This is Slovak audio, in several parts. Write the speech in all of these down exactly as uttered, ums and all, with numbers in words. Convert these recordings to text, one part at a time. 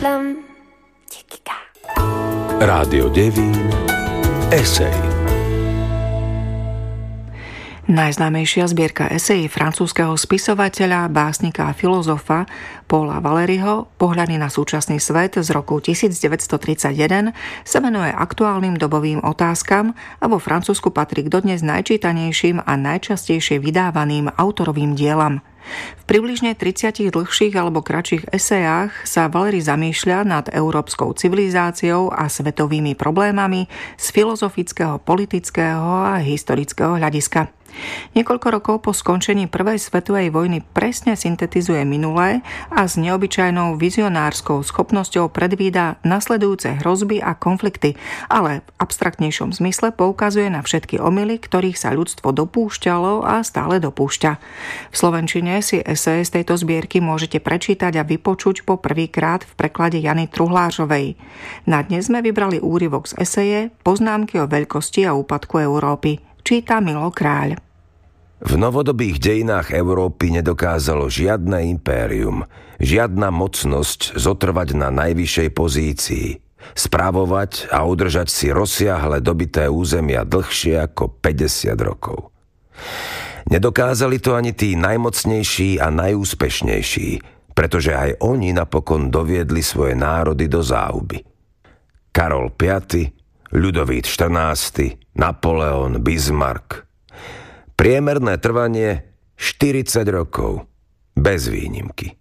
Plum. Rádio Devín. Esej. Najznámejšia zbierka esejí francúzskeho spisovateľa, básnika a filozofa Paula Valéryho Pohľady na súčasný svet z roku devätnásťtridsaťjeden sa venuje aktuálnym dobovým otázkam a vo Francúzsku patrí k dodnes najčítanejším a najčastejšie vydávaným autorovým dielam. V približne tridsiatich dlhších alebo kratších esejách sa Valéry zamýšľa nad európskou civilizáciou a svetovými problémami z filozofického, politického a historického hľadiska. Niekoľko rokov po skončení prvej svetovej vojny presne syntetizuje minulé a s neobyčajnou vizionárskou schopnosťou predvída nasledujúce hrozby a konflikty, ale v abstraktnejšom zmysle poukazuje na všetky omyly, ktorých sa ľudstvo dopúšťalo a stále dopúšťa. V slovenčine si eseje z tejto zbierky môžete prečítať a vypočuť po prvýkrát v preklade Jany Truhlářovej. Na dnes sme vybrali úryvok z eseje Poznámky o veľkosti a úpadku Európy. Číta Milo Kráľ. V novodobých dejinách Európy nedokázalo žiadne impérium, žiadna mocnosť zotrvať na najvyššej pozícii, spravovať a udržať si rozsiahle dobité územia dlhšie ako päťdesiat rokov. Nedokázali to ani tí najmocnejší a najúspešnejší, pretože aj oni napokon doviedli svoje národy do záhuby. Karol piaty, Ľudovít štrnásty, Napoleon, Bismarck. Priemerné trvanie štyridsať rokov, bez výnimky.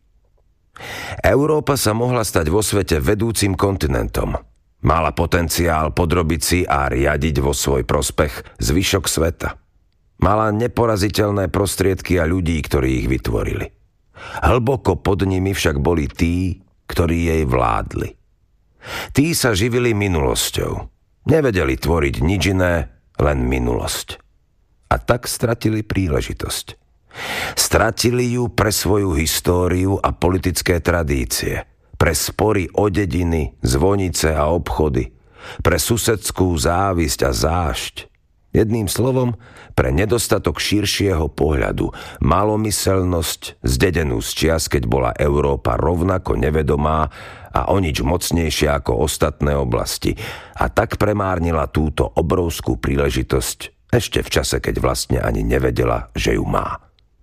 Európa sa mohla stať vo svete vedúcim kontinentom. Mala potenciál podrobiť si a riadiť vo svoj prospech zvyšok sveta. Mala neporaziteľné prostriedky a ľudí, ktorí ich vytvorili. Hlboko pod nimi však boli tí, ktorí jej vládli. Tí sa živili minulosťou. Nevedeli tvoriť nič iné, len minulosť. A tak stratili príležitosť. Stratili ju pre svoju históriu a politické tradície, pre spory o dediny, zvonice a obchody, pre susedskú závisť a zášť. Jedným slovom, pre nedostatok širšieho pohľadu, malomyselnosť zdedenú z čias, keď bola Európa rovnako nevedomá a o nič mocnejšia ako ostatné oblasti, a tak premárnila túto obrovskú príležitosť ešte v čase, keď vlastne ani nevedela, že ju má.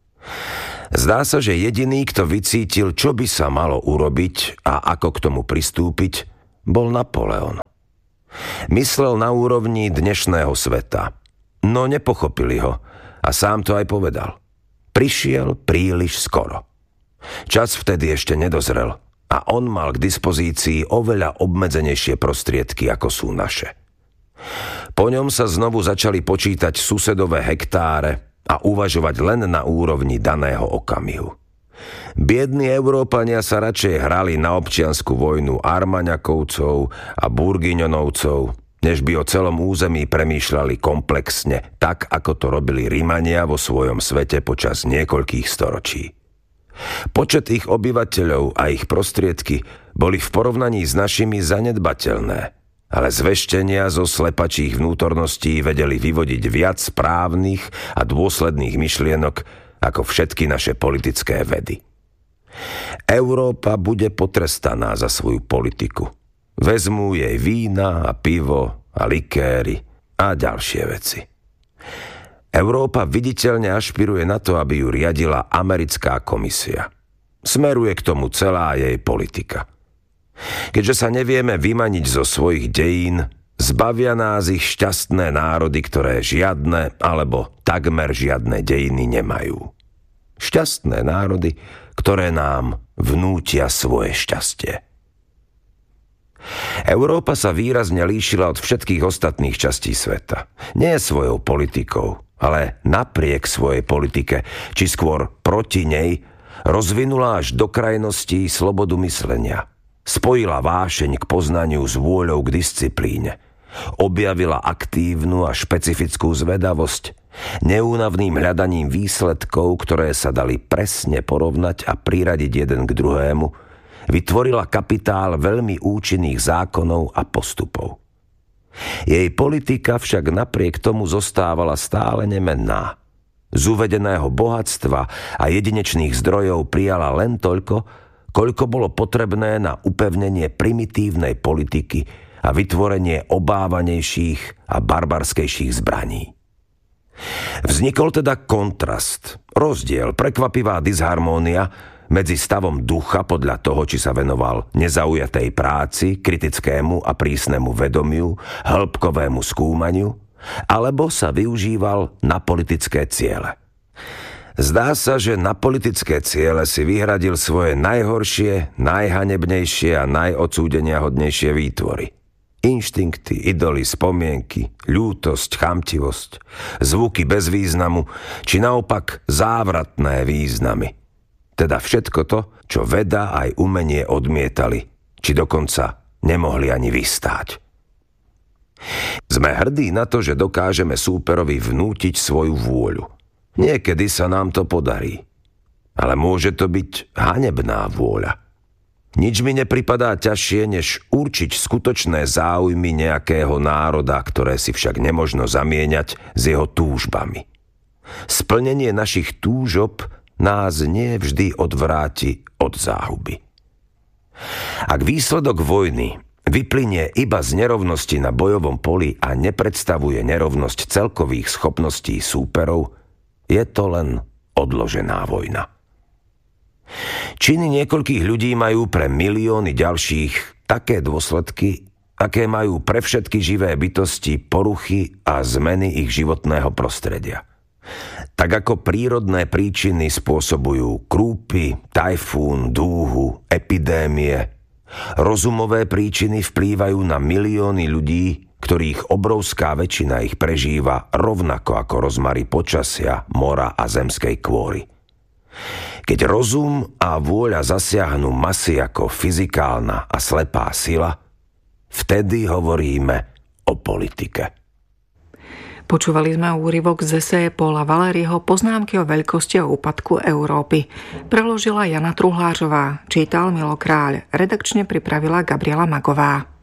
Zdá sa, že jediný, kto vycítil, čo by sa malo urobiť a ako k tomu pristúpiť, bol Napoleon. Myslel na úrovni dnešného sveta, no nepochopili ho a sám to aj povedal. Prišiel príliš skoro. Čas vtedy ešte nedozrel a on mal k dispozícii oveľa obmedzenejšie prostriedky, ako sú naše. Po ňom sa znovu začali počítať susedové hektáre a uvažovať len na úrovni daného okamihu. Biední Európania sa radšej hrali na občiansku vojnu Armaňakovcov a Burgiňonovcov, než by o celom území premýšľali komplexne, tak ako to robili Rimania vo svojom svete počas niekoľkých storočí. Počet ich obyvateľov a ich prostriedky boli v porovnaní s našimi zanedbateľné, ale z veštenia zo slepačích vnútorností vedeli vyvodiť viac správnych a dôsledných myšlienok ako všetky naše politické vedy. Európa bude potrestaná za svoju politiku. Vezmú jej vína a pivo a likéry a ďalšie veci. Európa viditeľne ašpiruje na to, aby ju riadila americká komisia. Smeruje k tomu celá jej politika. Keďže sa nevieme vymaniť zo svojich dejín, zbavia nás ich šťastné národy, ktoré žiadne alebo takmer žiadne dejiny nemajú. Šťastné národy, ktoré nám vnútia svoje šťastie. Európa sa výrazne líšila od všetkých ostatných častí sveta. Nie svojou politikou, ale napriek svojej politike, či skôr proti nej, rozvinula až do krajností slobodu myslenia. Spojila vášeň k poznaniu s vôľou k disciplíne. Objavila aktívnu a špecifickú zvedavosť, neúnavným hľadaním výsledkov, ktoré sa dali presne porovnať a priradiť jeden k druhému, vytvorila kapitál veľmi účinných zákonov a postupov. Jej politika však napriek tomu zostávala stále nemenná. Z uvedeného bohatstva a jedinečných zdrojov prijala len toľko, koľko bolo potrebné na upevnenie primitívnej politiky a vytvorenie obávanejších a barbarskejších zbraní. Vznikol teda kontrast, rozdiel, prekvapivá disharmónia medzi stavom ducha podľa toho, či sa venoval nezaujatej práci, kritickému a prísnemu vedomiu, hĺbkovému skúmaniu, alebo sa využíval na politické ciele. Zdá sa, že na politické ciele si vyhradil svoje najhoršie, najhanebnejšie a najodsúdeniahodnejšie výtvory. Inštinkty, idoly, spomienky, ľútosť, chamtivosť, zvuky bez významu, či naopak závratné významy. Teda všetko to, čo veda aj umenie odmietali, či dokonca nemohli ani vystáť. Sme hrdí na to, že dokážeme súperovi vnútiť svoju vôľu. Niekedy sa nám to podarí, ale môže to byť hanebná vôľa. Nič mi nepripadá ťažšie, než určiť skutočné záujmy nejakého národa, ktoré si však nemožno zamieňať s jeho túžbami. Splnenie našich túžob nás nie vždy odvráti od záhuby. Ak výsledok vojny vyplynie iba z nerovnosti na bojovom poli a nepredstavuje nerovnosť celkových schopností súperov, je to len odložená vojna. Činy niekoľkých ľudí majú pre milióny ďalších také dôsledky, aké majú pre všetky živé bytosti poruchy a zmeny ich životného prostredia. Tak ako prírodné príčiny spôsobujú krúpy, tajfún, dúhu, epidémie, rozumové príčiny vplývajú na milióny ľudí, ktorých obrovská väčšina ich prežíva rovnako ako rozmary počasia, mora a zemskej kôry. Keď rozum a vôľa zasiahnu masy ako fyzikálna a slepá sila, vtedy hovoríme o politike. Počúvali sme úryvok z eseje Paula Valeriho Poznámky o veľkosti a úpadku Európy. Preložila Jana Truhlářová, čítal Milo Kráľ, redakčne pripravila Gabriela Magová.